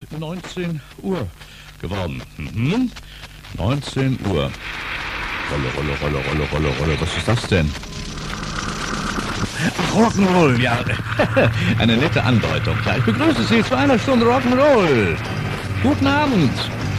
19 Uhr geworden. 19 Uhr. Rolle. Was ist das denn? Ach, Rock'n'Roll, ja. Eine nette Andeutung. Ja, ich begrüße Sie zu einer Stunde Rock'n'Roll. Guten Abend.